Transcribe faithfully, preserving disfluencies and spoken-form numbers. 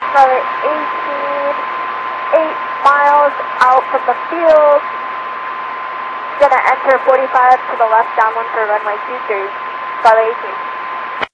runway eighteen, eight miles out from the field. Gonna enter forty-five to the left downwind for runway two three, runway eighteen.